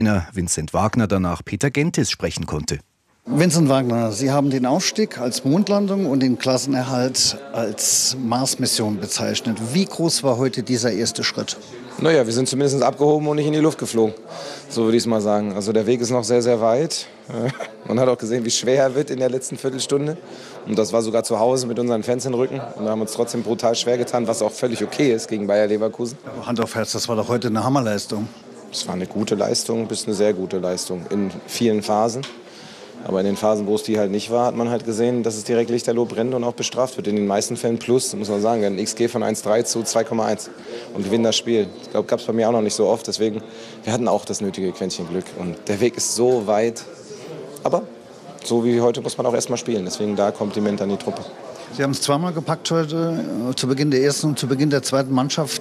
Vincent Wagner danach Peter Genthes sprechen konnte. Vincent Wagner, Sie haben den Aufstieg als Mondlandung und den Klassenerhalt als Mars-Mission bezeichnet. Wie groß war heute dieser erste Schritt? Naja, wir sind zumindest abgehoben und nicht in die Luft geflogen. So würde ich es mal sagen. Also der Weg ist noch sehr, sehr weit. Man hat auch gesehen, wie schwer er wird in der letzten Viertelstunde. Und das war sogar zu Hause mit unseren Fans im Rücken. Und wir haben uns trotzdem brutal schwer getan, was auch völlig okay ist gegen Bayer Leverkusen. Aber Hand auf Herz, das war doch heute eine Hammerleistung. Es war eine gute Leistung bis eine sehr gute Leistung in vielen Phasen. Aber in den Phasen, wo es die halt nicht war, hat man halt gesehen, dass es direkt lichterloh brennt und auch bestraft wird. In den meisten Fällen plus, muss man sagen, ein XG von 1,3 zu 2,1 und gewinnen das Spiel. Ich glaube, gab es bei mir auch noch nicht so oft. Deswegen, wir hatten auch das nötige Quäntchen Glück. Und der Weg ist so weit. Aber so wie heute muss man auch erstmal spielen. Deswegen da Kompliment an die Truppe. Sie haben es zweimal gepackt heute, zu Beginn der ersten und zu Beginn der zweiten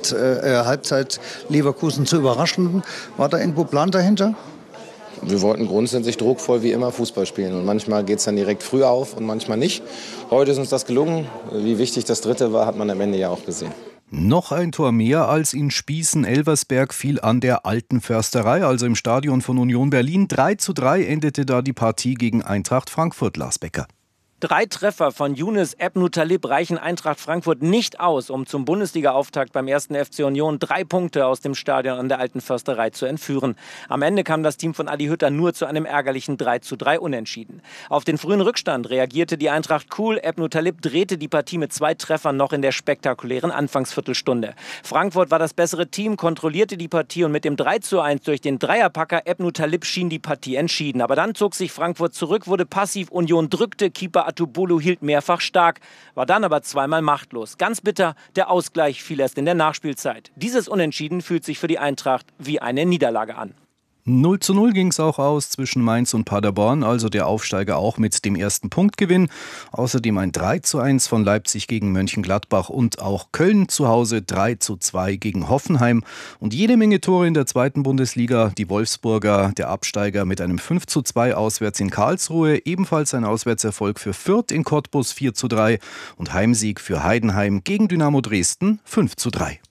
Halbzeit Leverkusen zu überraschen. War da irgendwo Plan dahinter? Wir wollten grundsätzlich druckvoll wie immer Fußball spielen. Und manchmal geht es dann direkt früh auf und manchmal nicht. Heute ist uns das gelungen. Wie wichtig das dritte war, hat man am Ende ja auch gesehen. Noch ein Tor mehr als in Spießen-Elversberg fiel an der Alten Försterei, also im Stadion von Union Berlin. 3:3 endete da die Partie gegen Eintracht Frankfurt, Lars Becker. 3 Treffer von Younes Ebn-Talib reichen Eintracht Frankfurt nicht aus, um zum Bundesliga-Auftakt beim 1. FC Union 3 Punkte aus dem Stadion an der Alten Försterei zu entführen. Am Ende kam das Team von Adi Hütter nur zu einem ärgerlichen 3:3 Unentschieden. Auf den frühen Rückstand reagierte die Eintracht cool. Ebn-Talib drehte die Partie mit 2 Treffern noch in der spektakulären Anfangsviertelstunde. Frankfurt war das bessere Team, kontrollierte die Partie und mit dem 3:1 durch den Dreierpacker Ebn-Talib schien die Partie entschieden. Aber dann zog sich Frankfurt zurück, wurde passiv, Union drückte, Keeper Atubulu hielt mehrfach stark, war dann aber zweimal machtlos. Ganz bitter, der Ausgleich fiel erst in der Nachspielzeit. Dieses Unentschieden fühlt sich für die Eintracht wie eine Niederlage an. 0:0 ging es auch aus zwischen Mainz und Paderborn, also der Aufsteiger auch mit dem ersten Punktgewinn. Außerdem ein 3:1 von Leipzig gegen Mönchengladbach und auch Köln zu Hause 3:2 gegen Hoffenheim. Und jede Menge Tore in der zweiten Bundesliga. Die Wolfsburger, der Absteiger, mit einem 5:2 auswärts in Karlsruhe. Ebenfalls ein Auswärtserfolg für Fürth in Cottbus 4:3 und Heimsieg für Heidenheim gegen Dynamo Dresden 5:3.